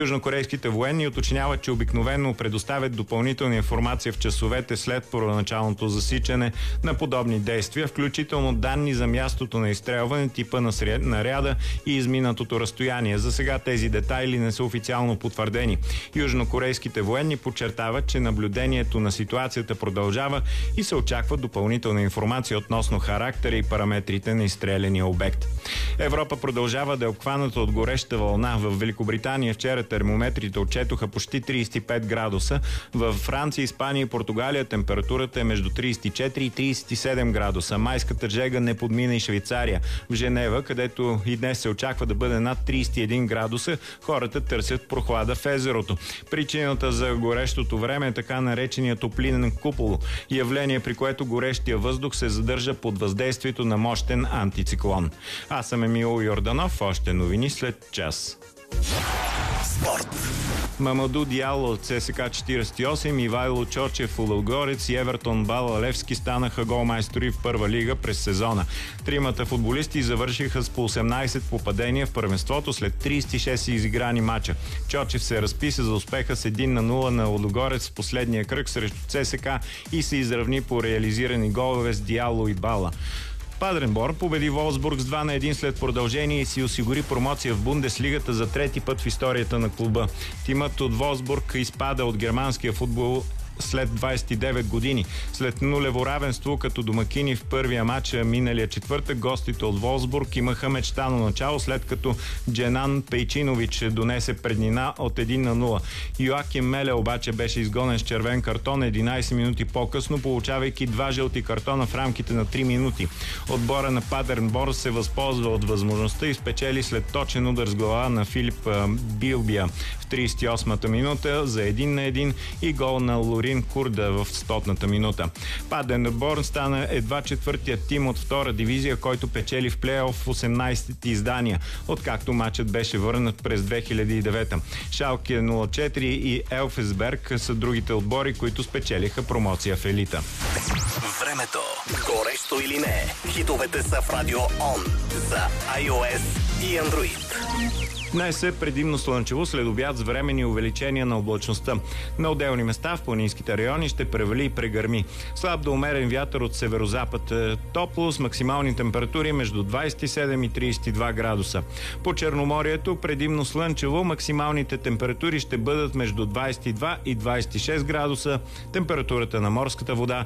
Южнокорейските военни уточняват, че обикновено предоставят допълнителна информация в часовете след първоначалното засичане на подобни действия, включително данни за мястото на изстрелване, типа на наряда и изминатото разстояние. За сега тези детайли не са официално потвърдени. Южнокорейските военни подчертават, че наблюдението на ситуацията продължава и се очаква допълнителна информация относно характера и параметрите на изстреляния обект. Европа продължава да е обхваната от гореща вълна. В Великобритания вчера термометрите отчетоха почти 35 градуса. В Франция, Испания и Португалия температурата е между 34 и 37 градуса. Майската жега не подмина и Швейцария. В Женева, където и днес се очаква да бъде над 31 градуса, хората търсят прохлада в езерото. Причината за горещото време е така наречения топлинен купол, явление, при което горещия въздух се задържа под въздействието на мощен антициклон. Аз съм Емил Йорданов, още новини след час. Спорт. Мамаду Диало от ЦСКА 48, Ивайло Чочев, Лудогорец и Евертон Бала Левски станаха голмайстори в първа лига през сезона. Тримата футболисти завършиха с по 18 попадения в първенството след 36 изиграни мача. Чочев се разписа за успеха с 1-0 на Лудогорец в последния кръг срещу ЦСКА и се изравни по реализирани голове с Диало и Бала. Падерборн победи Волфсбург с 2-1 след продължение и си осигури промоция в Бундеслигата за трети път в историята на клуба. Тимът от Волфсбург изпада от германския футбол след 29 години. След нулево равенство като домакини в първия матч миналия четвъртък, гостите от Волфсбург имаха мечтано начало, след като Дженан Пейчинович донесе преднина от 1-0. Йоаким Меле обаче беше изгонен с червен картон 11 минути по-късно, получавайки 2 жълти картона в рамките на 3 минути. Отбора на Падерборн се възползва от възможността и спечели след точен удар с глава на Филип Билбия в 38-та минута за 1-1 и гол на Лорин Курда в 100-та минута. Падерборн стана едва четвъртият тим от втора дивизия, който печели в плейоф в 18 издания, откакто матчът беше върнат през 2009. Шалке 04 и Елфсберг са другите отбори, които спечелиха промоция в елита. Времето. Горещо или не? Хитовете са в Радио Он за iOS и Android. Днес е предимно слънчево, след обяд с временни увеличения на облачността. На отделни места в планинските райони ще превали и прегърми. Слаб до умерен вятър от северозапад. Топло с максимални температури между 27 и 32 градуса. По Черноморието предимно слънчево, максималните температури ще бъдат между 22 и 26 градуса. Температурата на морската вода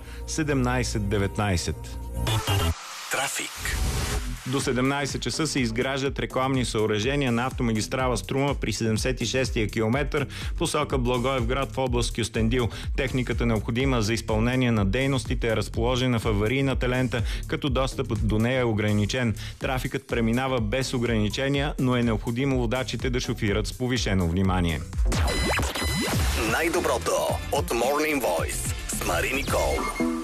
17-19. Трафик. До 17 часа се изграждат рекламни съоръжения на автомагистрала Струма при 76-я километър посока Благоевград в област Кюстендил. Техниката, необходима за изпълнение на дейностите, е разположена в аварийната лента, като достъпът до нея е ограничен. Трафикът преминава без ограничения, но е необходимо водачите да шофират с повишено внимание. Най-доброто от Morning Voice с Мари Никол.